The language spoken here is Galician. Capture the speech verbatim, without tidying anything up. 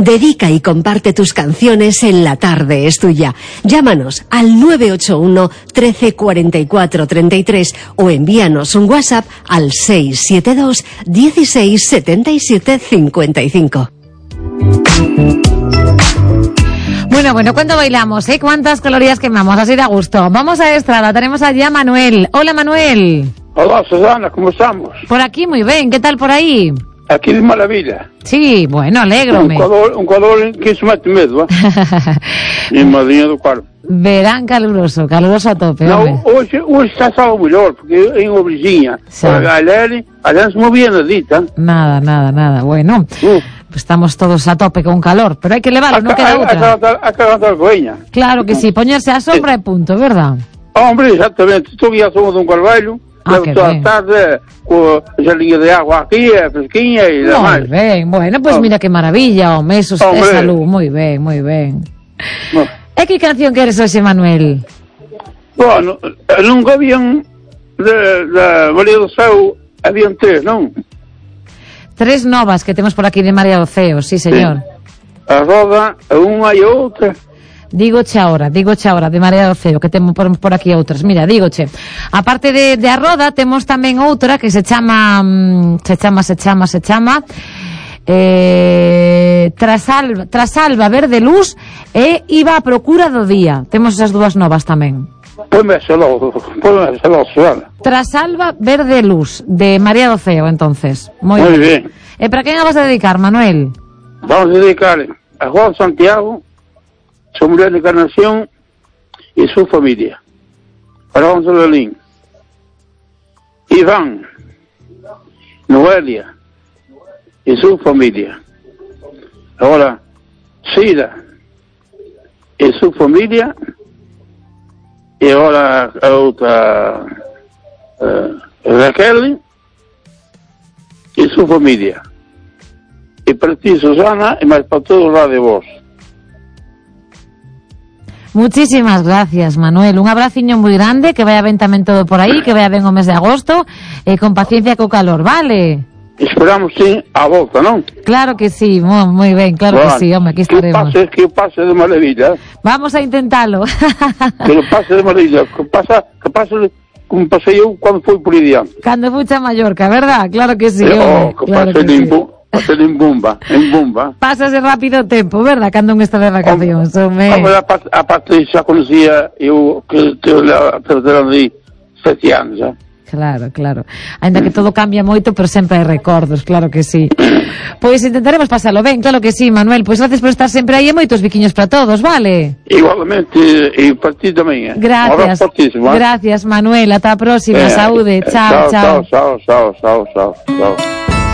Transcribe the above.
Dedica y comparte tus canciones en La Tarde es Tuya. Llámanos al nueve ocho uno, trece, cuarenta y cuatro, treinta y tres o envíanos un WhatsApp al seis siete dos, dieciséis, setenta y siete, cincuenta y cinco. Bueno, bueno, ¿cuánto bailamos, eh? ¿Cuántas calorías quemamos? Así da gusto. Vamos a Estrada, tenemos allá a Manuel. Hola, Manuel. Hola, Susana, ¿cómo estamos? Por aquí muy bien, ¿qué tal por ahí? Aquí de maravilla. Sí, bueno, alégrome. Un calor, un calor que se mete medo, ¿eh? En Madrid do Carmo. Verán caluroso, caluroso a tope, Não, hombre. hoje, hoje está algo melhor, porque em Obrezinha, a Lely, a Lely se movia nadita. Nada, nada, nada, bueno. Uh. Pues estamos todos a tope con calor, pero hay que elevarlo, no queda otra. A calentar coña. Claro que sí, poñerse a sombra e punto, verdad? Hombre, exactamente. Todavía somos de un carvalho. Ah, que toda ben. a tarde, con a linha de agua aquí, fresquinha e demais. Moi ben, bueno, pues oh. Mira que maravilla, home, eso é salud, moi ben, moi ben. No. E que canción queres hoxe, Manuel? Bueno, nunca habían de, de María do Ceo, habían tres, non? Tres novas que temos por aquí de María do Ceo, sí, señor. Sí. A roda, unha e outra. Dígoche ahora, dígoche ahora, de María do Ceo, que temos por, por aquí outras. Mira, dígoche, aparte de, de a roda, temos tamén outra que se chama, se chama, se chama, se chama, eh, Trasalba, Trasalba Verde Luz e Iba a Procura do Día. Temos esas dúas novas tamén. Pómeselo, pómeselo, Susana. Trasalba Verde Luz, de María do Ceo, entonces. Moi ben. bien. E para quen a vas a dedicar, Manuel? Vamos a dedicar a Juan Santiago, su mujer de Encarnación y su familia. Para Gonzalo Lin, Iván, Noelia y su familia. Ahora, Sida y su familia. Y ahora a otra, uh, Raquel y su familia. Y para ti, Susana, y más para todos los de vos. Muchísimas gracias, Manuel. Un abraciño moi grande, que vaya ben tamén todo por aí, que vaya ben o mes de agosto, e con paciencia co calor, vale? Esperamos, sí, a volta, non? Claro que sí, moi, moi ben, claro bueno, que sí, home, aquí estaremos. Que pase, que pase de maravilla. Vamos a intentalo. Que lo pase de maravilla, que pasa, que pase como pasei eu cando foi por aí diante. Cando fucha a Mallorca, verdad? Claro que sí, oh, home, que claro pase que sí. Pase en bomba, en bomba. Pásase rápido o tempo, verdad? Cando un está de vacacións, home. Home, aparte, aparte xa conocía eu que te a terceira de sete anos, xa. Claro, claro. Ainda que todo cambia moito, pero sempre hai recordos, claro que sí. Pois intentaremos pasalo ben, claro que sí, Manuel. Pois gracias por estar sempre aí e moitos biquiños para todos, vale? Igualmente, e para ti tamén, eh? Gracias. Gracias, Manuel. Ata a próxima, eh, saúde. Chao, chao. Chao, chao, chao, chao, chao.